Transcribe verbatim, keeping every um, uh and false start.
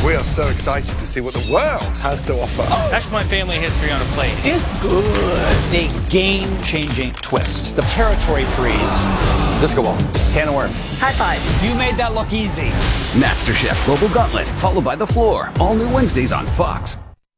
We are so excited to see what the world has to offer. That's my family history on a plate. It's good. A game-changing twist. The territory freeze. Disco ball. Can of worms. High five. You made that look easy. MasterChef Global Gauntlet, followed by The Floor. All new Wednesdays on Fox.